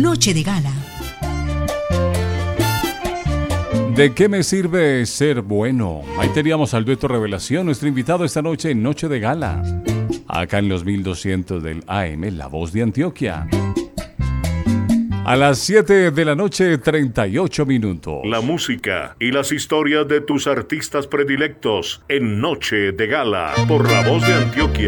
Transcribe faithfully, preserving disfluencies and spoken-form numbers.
Noche de Gala. ¿De qué me sirve ser bueno? Ahí teníamos al dueto Revelación, nuestro invitado esta noche en Noche de Gala. Acá en los mil doscientos del A M, La Voz de Antioquia. A las siete de la noche, treinta y ocho minutos. La música y las historias de tus artistas predilectos en Noche de Gala por La Voz de Antioquia.